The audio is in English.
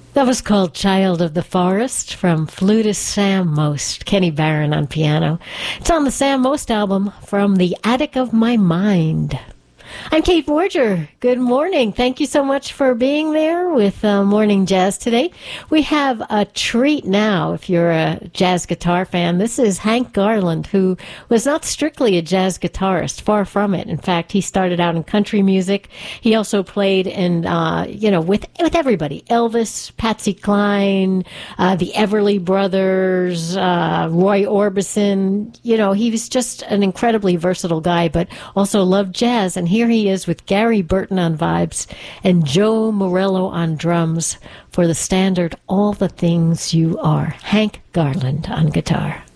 That was called Child of the Forest from flutist Sam Most, Kenny Barron on piano. It's on the Sam Most album, From the Attic of My Mind. I'm Kate Borger. Good morning. Thank you so much for being there with Morning Jazz today. We have a treat now if you're a jazz guitar fan. This is Hank Garland, who was not strictly a jazz guitarist, far from it. In fact, he started out in country music. He also played in, with everybody. Elvis, Patsy Cline, the Everly Brothers, Roy Orbison. He was just an incredibly versatile guy, but also loved jazz. And here he is with Gary Burton on vibes and Joe Morello on drums for the standard All the Things You Are. Hank Garland on guitar.